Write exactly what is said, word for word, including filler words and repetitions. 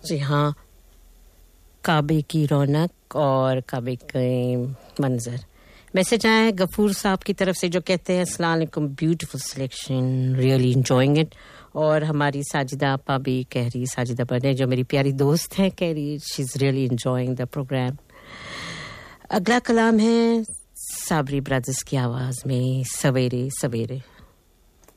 जी हाँ, काबे की रौनक और काबे के मंजर। मैसेज आया है गफूर साहब की तरफ से जो कहते हैं अस्सलाम वालेकुम, beautiful selection, really enjoying it. और हमारी साजिदा आपा भी कह रही, साजिदा बने जो मेरी प्यारी दोस्त हैं, कह रही she is really enjoying the programme. अगला कलाम है साबरी ब्रदर्स की आवाज़ में, सवेरे सवेरे।